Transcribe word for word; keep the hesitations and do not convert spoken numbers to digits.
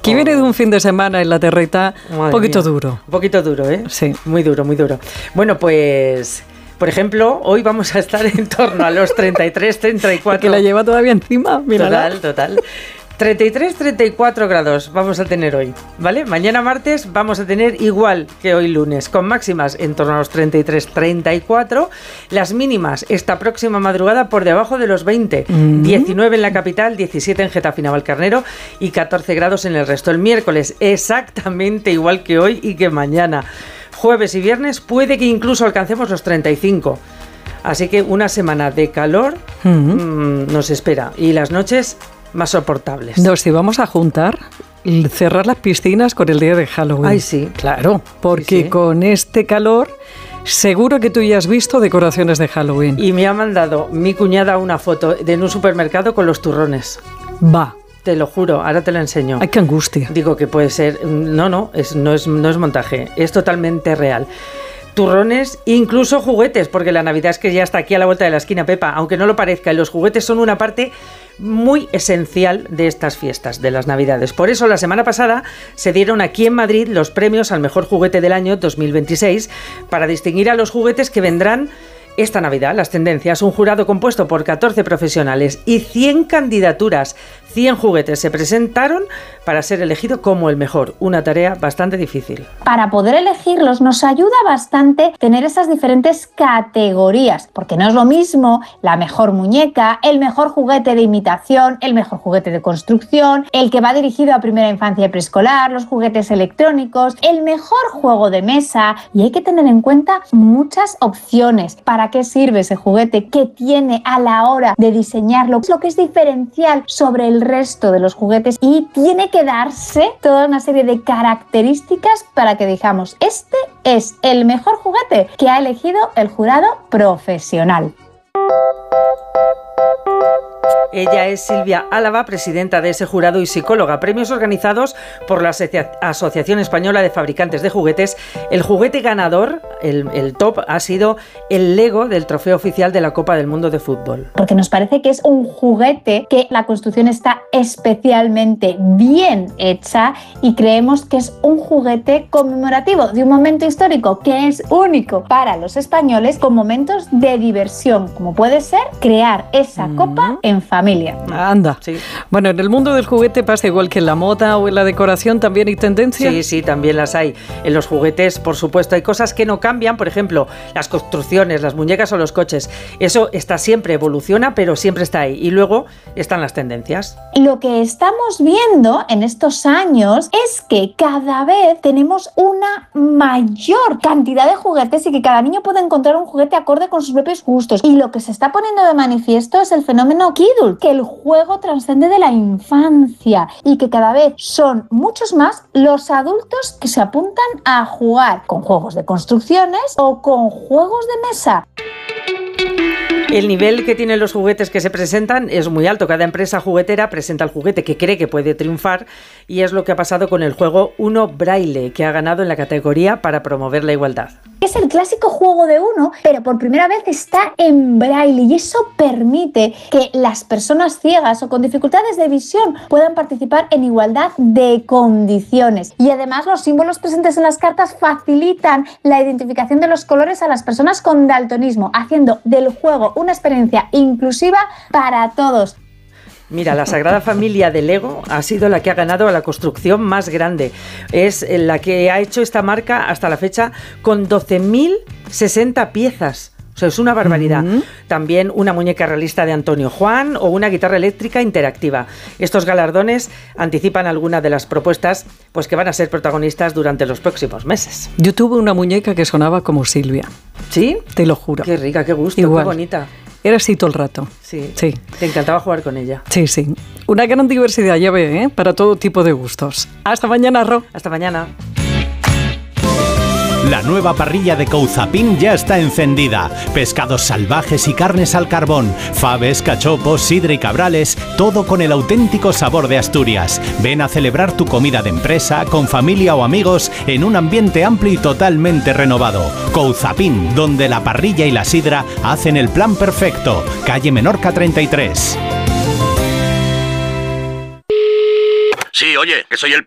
Que viene de un fin de semana en la terreta un poquito mía. duro. Un poquito duro, ¿eh? Sí. Muy duro, muy duro. Bueno, pues... Por ejemplo, hoy vamos a estar en torno a los treinta y tres, treinta y cuatro. Que la lleva todavía encima, mírala. Total, total. treinta y tres, treinta y cuatro grados vamos a tener hoy, ¿vale? Mañana martes vamos a tener igual que hoy lunes, con máximas en torno a los treinta y tres, treinta y cuatro. Las mínimas esta próxima madrugada por debajo de los veinte. Mm. diecinueve en la capital, diecisiete en Getafe y Navalcarnero y catorce grados en el resto. El miércoles exactamente igual que hoy y que mañana. Jueves y viernes puede que incluso alcancemos los treinta y cinco. Así que una semana de calor uh-huh. mmm, nos espera. Y las noches más soportables. Nos íbamos a juntar y cerrar las piscinas con el día de Halloween. Ay, sí. Claro, porque sí, sí. con este calor seguro que tú ya has visto decoraciones de Halloween. Y me ha mandado mi cuñada una foto de un supermercado con los turrones. Va. Te lo juro, ahora te lo enseño. Ay, qué angustia. Digo que puede ser... No, no, es, no, es, no es montaje, es totalmente real. Turrones, incluso juguetes, porque la Navidad es que ya está aquí a la vuelta de la esquina, Pepa, aunque no lo parezca, y los juguetes son una parte muy esencial de estas fiestas, de las Navidades. Por eso la semana pasada se dieron aquí en Madrid los premios al mejor juguete del año dos mil veintiséis para distinguir a los juguetes que vendrán esta Navidad. Las tendencias, un jurado compuesto por catorce profesionales y cien candidaturas, cien juguetes se presentaron para ser elegido como el mejor, una tarea bastante difícil. Para poder elegirlos nos ayuda bastante tener esas diferentes categorías, porque no es lo mismo la mejor muñeca, el mejor juguete de imitación, el mejor juguete de construcción, el que va dirigido a primera infancia y preescolar, los juguetes electrónicos, el mejor juego de mesa, y hay que tener en cuenta muchas opciones. ¿Para qué sirve ese juguete? ¿Qué tiene a la hora de diseñarlo? Es lo que es diferencial sobre el resto de los juguetes, y tiene que darse toda una serie de características para que digamos, este es el mejor juguete que ha elegido el jurado profesional. Ella es Silvia Álava, presidenta de ese jurado y psicóloga. Premios organizados por la Asocia- Asociación Española de Fabricantes de Juguetes. El juguete ganador, el, el top, ha sido el Lego del trofeo oficial de la Copa del Mundo de Fútbol. Porque nos parece que es un juguete que la construcción está especialmente bien hecha, y creemos que es un juguete conmemorativo de un momento histórico que es único para los españoles, con momentos de diversión, como puede ser crear esa mm. copa en familia. Familia. Anda. Sí. Bueno, en el mundo del juguete pasa igual que en la moda o en la decoración, ¿también hay tendencias? Sí, sí, también las hay. En los juguetes, por supuesto, hay cosas que no cambian, por ejemplo, las construcciones, las muñecas o los coches. Eso está siempre, evoluciona, pero siempre está ahí. Y luego están las tendencias. Lo que estamos viendo en estos años es que cada vez tenemos una mayor cantidad de juguetes y que cada niño puede encontrar un juguete acorde con sus propios gustos. Y lo que se está poniendo de manifiesto es el fenómeno Kidult, que el juego trascende de la infancia y que cada vez son muchos más los adultos que se apuntan a jugar con juegos de construcciones o con juegos de mesa. El nivel que tienen los juguetes que se presentan es muy alto. Cada empresa juguetera presenta el juguete que cree que puede triunfar, y es lo que ha pasado con el juego Uno Braille, que ha ganado en la categoría para promover la igualdad. Es el clásico juego de Uno, pero por primera vez está en braille, y eso permite que las personas ciegas o con dificultades de visión puedan participar en igualdad de condiciones. Y además los símbolos presentes en las cartas facilitan la identificación de los colores a las personas con daltonismo, haciendo del juego una experiencia inclusiva para todos. Mira, la Sagrada Familia de Lego ha sido la que ha ganado a la construcción más grande. Es la que ha hecho esta marca hasta la fecha con doce mil sesenta piezas. O sea, es una barbaridad. Uh-huh. También una muñeca realista de Antonio Juan o una guitarra eléctrica interactiva. Estos galardones anticipan algunas de las propuestas, pues, que van a ser protagonistas durante los próximos meses. Yo tuve una muñeca que sonaba como Silvia. ¿Sí? Te lo juro. Qué rica, qué gusto, igual. Qué bonita. Era así todo el rato. Sí. Sí. Te encantaba jugar con ella. Sí, sí. Una gran diversidad, ya ve, ¿eh? Para todo tipo de gustos. Hasta mañana, Ro. Hasta mañana. La nueva parrilla de Couzapin ya está encendida. Pescados salvajes y carnes al carbón, faves, cachopos, sidra y cabrales, todo con el auténtico sabor de Asturias. Ven a celebrar tu comida de empresa, con familia o amigos, en un ambiente amplio y totalmente renovado. Couzapin, donde la parrilla y la sidra hacen el plan perfecto. Calle Menorca treinta y tres. Sí, oye, que soy el